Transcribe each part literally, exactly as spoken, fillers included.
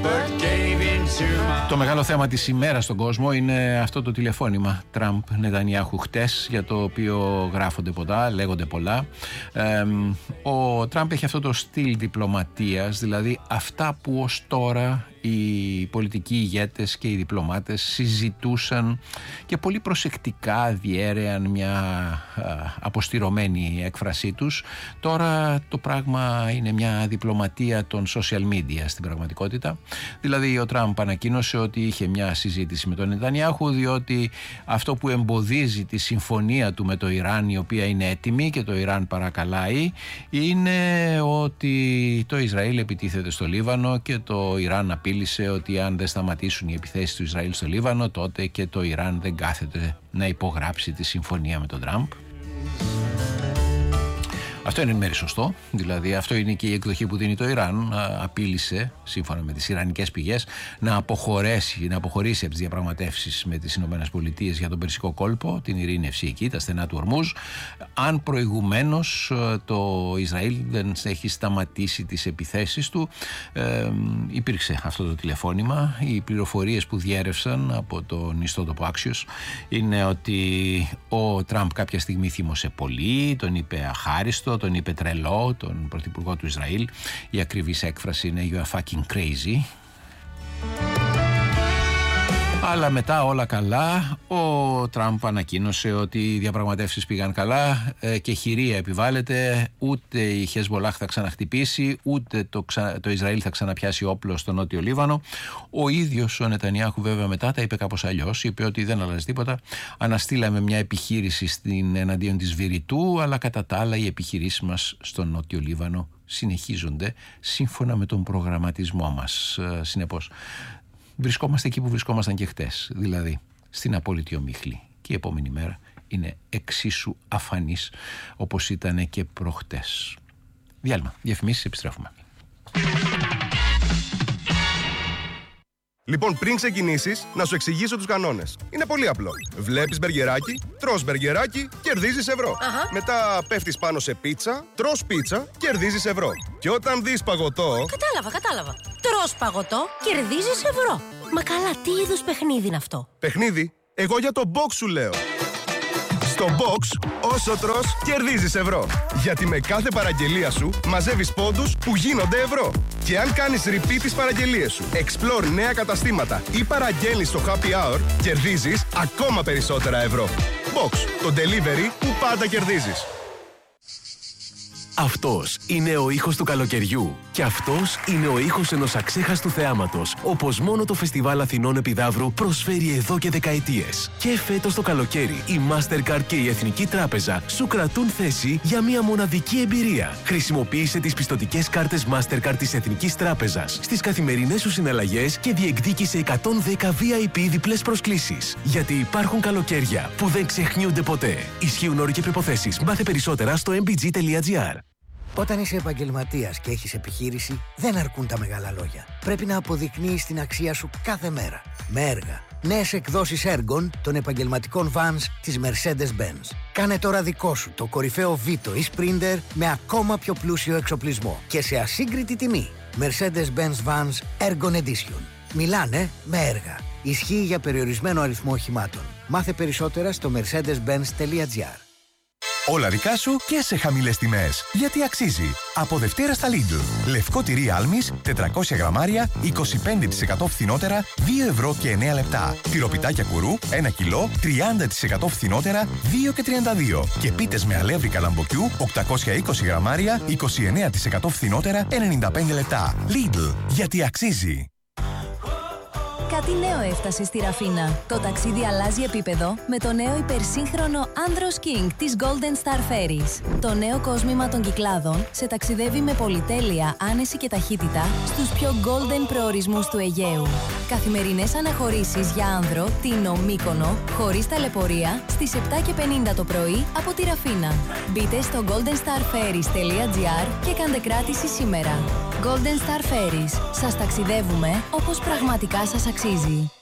Το μεγάλο θέμα της ημέρας στον κόσμο είναι αυτό το τηλεφώνημα Τραμπ-Νετανιάχου χτες, για το οποίο γράφονται πολλά, λέγονται πολλά. Ε, ο Τραμπ έχει αυτό το στυλ διπλωματίας, δηλαδή αυτά που ως τώρα οι πολιτικοί ηγέτες και οι διπλωμάτες συζητούσαν και πολύ προσεκτικά διέρεαν μια α, αποστηρωμένη έκφρασή τους. Τώρα το πράγμα είναι μια διπλωματία των social media στην πραγματικότητα. Δηλαδή ο Τραμπ ανακοίνωσε ότι είχε μια συζήτηση με τον Νετανιάχου, διότι αυτό που εμποδίζει τη συμφωνία του με το Ιράν, η οποία είναι έτοιμη και το Ιράν παρακαλάει, είναι ότι το Ισραήλ επιτίθεται στο Λίβανο και το Ιράν απείλησε ότι αν δεν σταματήσουν οι επιθέσεις του Ισραήλ στο Λίβανο, τότε και το Ιράν δεν κάθεται να υπογράψει τη συμφωνία με τον Τραμπ. Αυτό είναι εν μέρει σωστό, δηλαδή αυτό είναι και η εκδοχή που δίνει το Ιράν. Απείλησε, σύμφωνα με τις ιρανικές πηγές, να αποχωρήσει, να αποχωρήσει από τις διαπραγματεύσεις με τις ΗΠΑ για τον Περσικό κόλπο, την ειρήνευση εκεί, τα στενά του Ορμούζ, αν προηγουμένως το Ισραήλ δεν έχει σταματήσει τις επιθέσεις του. Ε, υπήρξε αυτό το τηλεφώνημα. Οι πληροφορίες που διέρευσαν από τον ιστότοπο Axios είναι ότι ο Τραμπ κάποια στιγμή θύμωσε πολύ, τον είπε αχάριστο, τον είπε τρελό, τον πρωθυπουργό του Ισραήλ. Η ακριβής έκφραση είναι "You are fucking crazy". Αλλά μετά όλα καλά. Ο Τραμπ ανακοίνωσε ότι οι διαπραγματεύσεις πήγαν καλά και χειρία επιβάλλεται. Ούτε η Χεσμολάχ θα ξαναχτυπήσει, ούτε το, ξα... το Ισραήλ θα ξαναπιάσει όπλο στο Νότιο Λίβανο. Ο ίδιος ο Νετανιάχου βέβαια μετά τα είπε κάπως αλλιώς. Είπε ότι δεν αλλάζει τίποτα. Αναστήλαμε μια επιχείρηση στην εναντίον της Βηρητού, αλλά κατά τα άλλα οι επιχειρήσεις μας στο Νότιο Λίβανο συνεχίζονται σύμφωνα με τον προγραμματισμό μας. Συνεπώς, βρισκόμαστε εκεί που βρισκόμασταν και χτες, δηλαδή στην απόλυτη ομίχλη. Και η επόμενη μέρα είναι εξίσου αφανής όπως ήταν και προχτές. Διάλειμμα, διαφημίσεις, επιστρέφουμε. Λοιπόν, πριν ξεκινήσεις, να σου εξηγήσω τους κανόνες. Είναι πολύ απλό. Βλέπεις μπεργκεράκι, τρως μπεργκεράκι, κερδίζεις ευρώ. Αχα. Μετά πέφτεις πάνω σε πίτσα, τρως πίτσα, κερδίζεις ευρώ. Και όταν δεις παγωτό... Κατάλαβα, κατάλαβα. Τρως παγωτό, κερδίζεις ευρώ. Μα καλά, τι είδους παιχνίδι είναι αυτό? Παιχνίδι? Εγώ για το box σου λέω. Στο box, όσο τρως, κερδίζεις ευρώ. Γιατί με κάθε παραγγελία σου μαζεύεις πόντους που γίνονται ευρώ. Και αν κάνεις repeat τις παραγγελίες σου, explore νέα καταστήματα ή παραγγέλνεις στο happy hour, κερδίζεις ακόμα περισσότερα ευρώ. Box, το delivery που πάντα κερδίζεις. Αυτός είναι ο ήχος του καλοκαιριού. Και αυτός είναι ο ήχος ενός αξέχαστου θεάματος, όπως μόνο το Φεστιβάλ Αθηνών Επιδαύρου προσφέρει εδώ και δεκαετίες. Και φέτος το καλοκαίρι, η Mastercard και η Εθνική Τράπεζα σου κρατούν θέση για μια μοναδική εμπειρία. Χρησιμοποίησε τις πιστωτικές κάρτες Mastercard της Εθνικής Τράπεζας στις καθημερινές σου συναλλαγές και διεκδίκησε εκατόν δέκα βι άι πι διπλές προσκλήσεις. Γιατί υπάρχουν καλοκαίρια που δεν ξεχνιούνται ποτέ. Ισχύουν όροι και προϋποθέσεις. Μάθε περισσότερα στο εμ μπι τζι τελεία τζι άρ. Όταν είσαι επαγγελματίας και έχεις επιχείρηση, δεν αρκούν τα μεγάλα λόγια. Πρέπει να αποδεικνύεις την αξία σου κάθε μέρα. Με έργα. Νέες εκδόσεις έργων των επαγγελματικών vans της Mercedes-Benz. Κάνε τώρα δικό σου το κορυφαίο Vito ή Sprinter με ακόμα πιο πλούσιο εξοπλισμό και σε ασύγκριτη τιμή. Mercedes-Benz Vans Ergon Edition. Μιλάνε με έργα. Ισχύει για περιορισμένο αριθμό οχημάτων. Μάθε περισσότερα στο mercedes benz τελεία τζι άρ. Όλα δικά σου και σε χαμηλές τιμές. Γιατί αξίζει. Από Δευτέρα στα Lidl. Λευκό τυρί Άλμης, τετρακόσια γραμμάρια, είκοσι πέντε τοις εκατό φθηνότερα, δύο ευρώ και εννέα λεπτά. Τυροπιτάκια κουρού, ένα κιλό, τριάντα τοις εκατό φθηνότερα, δύο και τριάντα δύο. Και πίτες με αλεύρι καλαμποκιού, οκτακόσια είκοσι γραμμάρια, είκοσι εννέα τοις εκατό φθηνότερα, ενενήντα πέντε λεπτά. Lidl. Γιατί αξίζει. Κάτι νέο έφτασε στη Ραφίνα. Το ταξίδι αλλάζει επίπεδο με το νέο υπερσύγχρονο Andros King της Golden Star Ferries. Το νέο κόσμημα των Κυκλάδων σε ταξιδεύει με πολυτέλεια, άνεση και ταχύτητα στους πιο golden προορισμούς του Αιγαίου. Καθημερινές αναχωρήσεις για άνδρο, Τίνο, Μύκονο, χωρίς ταλαιπωρία, στις επτά και πενήντα το πρωί από τη Ραφίνα. Μπείτε στο golden star ferries τελεία τζι άρ και κάντε κράτηση σήμερα. Golden Star Ferries. Σας ταξιδεύουμε όπως πραγματικά σας αξίζει.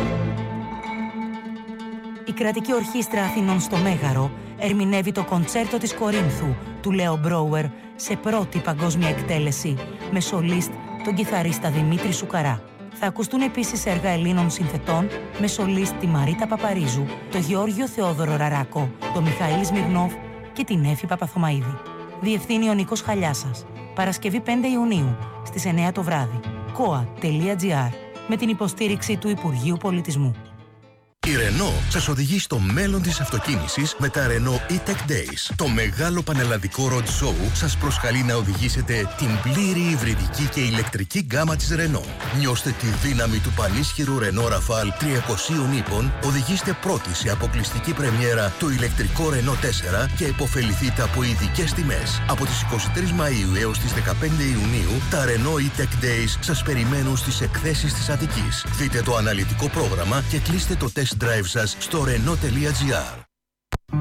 Η Κρατική Ορχήστρα Αθηνών στο Μέγαρο ερμηνεύει το κοντσέρτο της Κορίνθου του Λέο Μπρόουερ σε πρώτη παγκόσμια εκτέλεση με σολίστ τον κιθαρίστα Δημήτρη Σουκαρά. Θα ακουστούν επίσης έργα Ελλήνων συνθετών με σολίστ τη Μαρίτα Παπαρίζου, τον Γεώργιο Θεόδωρο Ραράκο, τον Μιχαήλ Σμυρνόφ και την Έφη Παπαθωμαΐδη. Διευθύνει ο Νίκος Χαλιάσας. Παρασκευή πέντε Ιουνίου στις εννιά το βράδυ. κοα τελεία τζι άρ με την υποστήριξη του Υπουργείου Πολιτισμού. Η Renault σας οδηγεί στο μέλλον της αυτοκίνησης με τα Renault E-Tech Days. Το μεγάλο πανελλαδικό road show σας προσκαλεί να οδηγήσετε την πλήρη υβριδική και ηλεκτρική γκάμα της Renault. Νιώστε τη δύναμη του πανίσχυρου Renault Rafale τριακοσίων ύπων, οδηγήστε πρώτοι σε αποκλειστική πρεμιέρα το ηλεκτρικό Renault τέσσερα και επωφεληθείτε από ειδικές τιμές. Από τις εικοστή τρίτη Μαΐου έως τις δεκαπέντε Ιουνίου, τα Renault E-Tech Days σας περιμένουν στις εκθέσεις της Αττικής. Δείτε το αναλυτικό πρόγραμμα και κλείστε το test drive σας στο renault τελεία τζι άρ.